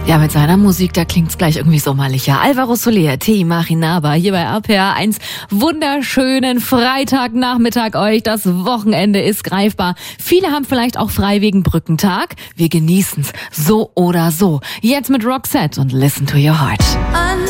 Ja, mit seiner Musik, da klingt's gleich irgendwie sommerlicher. Alvaro Soler, Marinaba, hier bei RPR 1. Wunderschönen Freitagnachmittag euch. Das Wochenende ist greifbar. Viele haben vielleicht auch frei wegen Brückentag. Wir genießen's so oder so. Jetzt mit Roxette und Listen to Your Heart.